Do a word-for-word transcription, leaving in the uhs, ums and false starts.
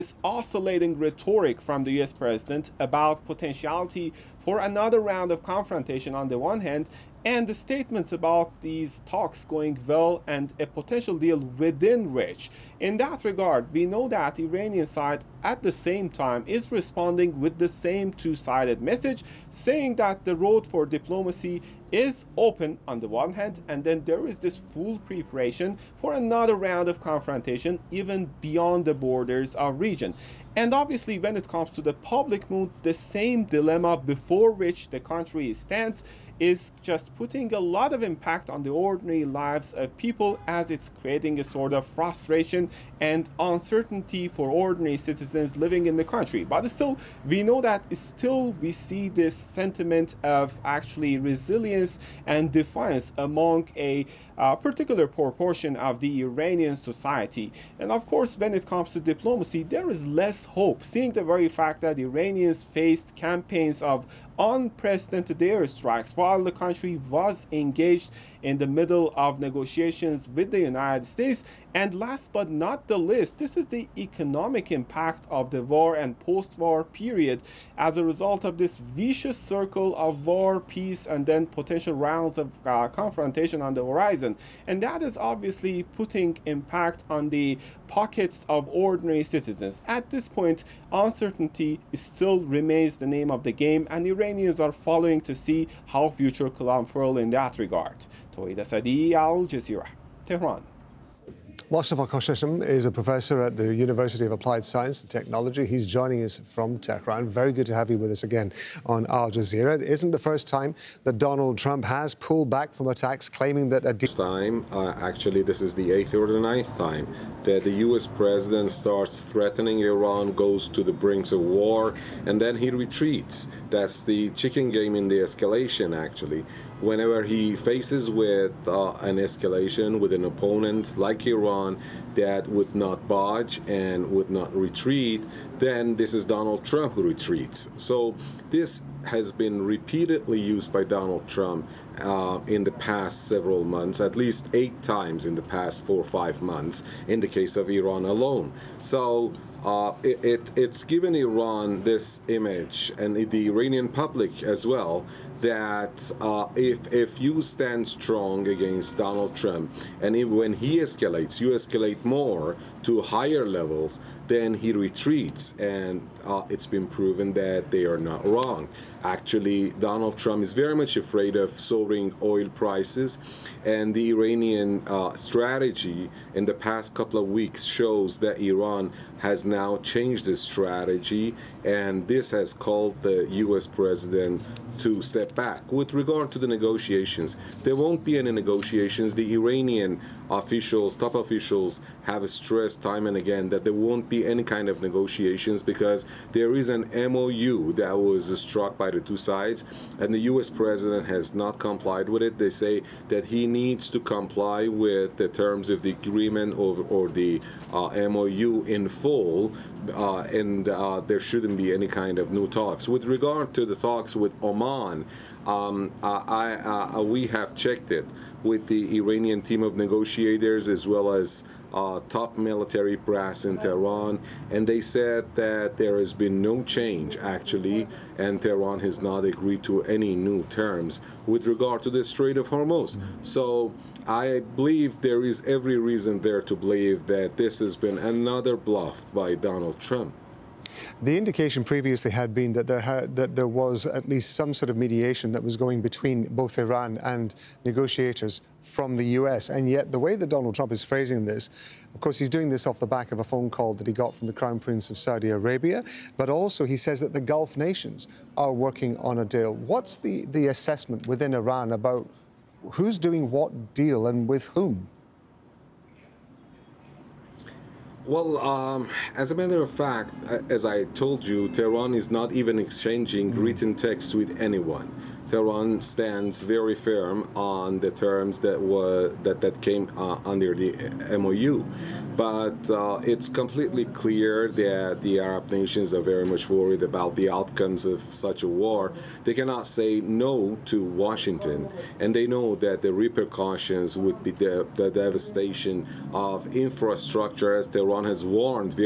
this oscillating rhetoric from the U S president about potentiality for another round of confrontation on the one hand, and the statements about these talks going well and a potential deal within reach. In that regard, we know that the Iranian side at the same time is responding with the same two-sided message, saying that the road for diplomacy is open on the one hand, and then there is this full preparation for another round of confrontation even beyond the borders of region. And obviously, when it comes to the public mood, the same dilemma before which the country stands is just putting a lot of impact on the ordinary lives of people, as it's creating a sort of frustration and uncertainty for ordinary citizens living in the country. But still, we know that still we see this sentiment of actually resilience and defiance among a uh, particular proportion of the Iranian society. And of course, when it comes to diplomacy, there is less hope, seeing the very fact that Iranians faced campaigns of unprecedented airstrikes while the country was engaged in the middle of negotiations with the United States. And last but not the least, this is the economic impact of the war and post-war period as a result of this vicious circle of war, peace, and then potential rounds of uh, confrontation on the horizon. And that is obviously putting impact on the pockets of ordinary citizens. At this point, uncertainty still remains the name of the game, and Iranians are following to see how future could unfurl in that regard. Tawhid Asadi, Al Jazeera, Tehran. Mostafa Khosheshem is a professor at the University of Applied Science and Technology. He's joining us from Tehran. Very good to have you with us again on Al Jazeera. It isn't the first time that Donald Trump has pulled back from attacks, claiming that a... This time, uh, actually, this is the eighth or the ninth time that the U S president starts threatening Iran, goes to the brinks of war, and then he retreats. That's the chicken game in the escalation, actually. Whenever he faces with uh, an escalation with an opponent like Iran that would not budge and would not retreat, then this is Donald Trump who retreats. So this has been repeatedly used by Donald Trump uh, in the past several months, at least eight times in the past four or five months, in the case of Iran alone. So uh, it, it, it's given Iran this image, and the Iranian public as well, that uh, if if you stand strong against Donald Trump, and if, when he escalates, you escalate more to higher levels, then he retreats, and uh, it's been proven that they are not wrong. Actually, Donald Trump is very much afraid of soaring oil prices, and the Iranian uh, strategy in the past couple of weeks shows that Iran has now changed its strategy, and this has called the U S president to step back. With regard to the negotiations, there won't be any negotiations. The Iranian officials, top officials, have stressed time and again that there won't be any kind of negotiations because there is an M O U that was struck by the two sides, and the U S president has not complied with it. They say that he needs to comply with the terms of the agreement or, or the uh, M O U in full, uh, and uh, there shouldn't be any kind of new talks. With regard to the talks with Oman, um, uh, I, uh, we have checked it with the Iranian team of negotiators as well as uh, top military brass in Tehran, and they said that there has been no change actually, and Tehran has not agreed to any new terms with regard to the Strait of Hormuz. So I believe there is every reason there to believe that this has been another bluff by Donald Trump. The indication previously had been that there had, that there was at least some sort of mediation that was going between both Iran and negotiators from the U S. And yet the way that Donald Trump is phrasing this, of course, he's doing this off the back of a phone call that he got from the Crown Prince of Saudi Arabia, but also he says that the Gulf nations are working on a deal. What's the, the assessment within Iran about who's doing what deal and with whom? Well, um, as a matter of fact, as I told you, Tehran is not even exchanging written text with anyone. Tehran stands very firm on the terms that were that that came uh, under the M O U, but uh, it's completely clear that the Arab nations are very much worried about the outcomes of such a war. They cannot say no to Washington, and they know that the repercussions would be the, the devastation of infrastructure, as Tehran has warned.